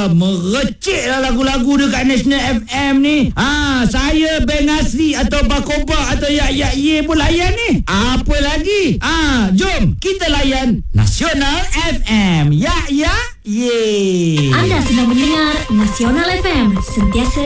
Merecik lah lagu-lagu dekat National FM ni. Saya Beng Asri atau Bakoba atau Yak Ye pun layan ni. Apa lagi? Jom kita layan Nasional FM. Yak Ye. Anda sedang mendengar Nasional FM, sentiasa